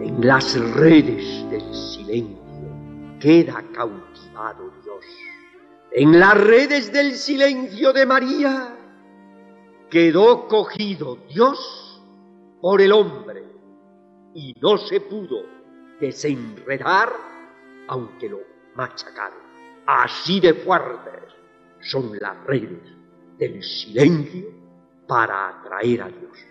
En las redes del silencio queda cautivado Dios. En las redes del silencio de María quedó cogido Dios por el hombre y no se pudo desenredar aunque lo machacaron. Así de fuertes son las redes del silencio para atraer a Dios.